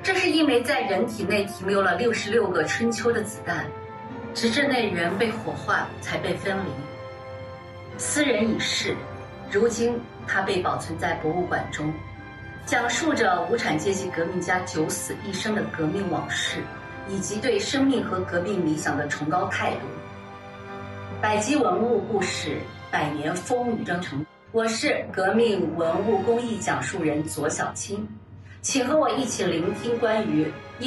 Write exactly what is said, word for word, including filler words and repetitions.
这是一枚在人体内停留了六十六个春秋的子弹，直至内源被火化才被分离。斯人已逝，如今它被保存在博物馆中，讲述着无产阶级革命家九死一生的革命往事，以及对生命和革命理想的崇高态度。百集文物故事，百年风雨征程。我是革命文物工艺讲述人左小青，请和我一起聆听关于